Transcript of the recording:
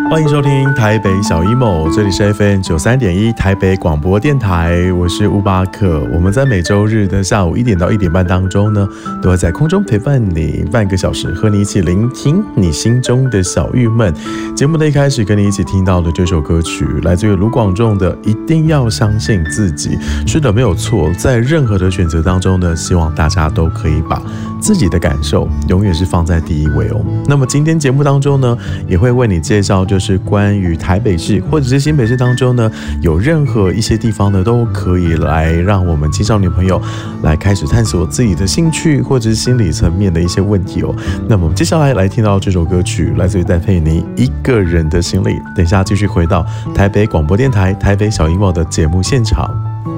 欢迎收听台北小 emo， 这里是 FM 93.1台北广播电台，我是乌巴克。我们在每周日的下午1点到1点半当中呢，都会在空中陪伴你半个小时，和你一起聆听你心中的小郁闷。节目的一开始跟你一起听到的这首歌曲，来自于卢广仲的《一定要相信自己》。是的，没有错，在任何的选择当中呢，希望大家都可以把自己的感受永远是放在第一位哦。那么今天节目当中呢，也会为你介绍就是关于台北市或者是新北市当中呢，有任何一些地方呢，都可以来让我们青少年朋友来开始探索自己的兴趣或者是心理层面的一些问题哦。那么我们接下来听到这首歌曲，来自于戴佩妮《一个人的心里》。等一下继续回到台北广播电台台北小 emo 的节目现场。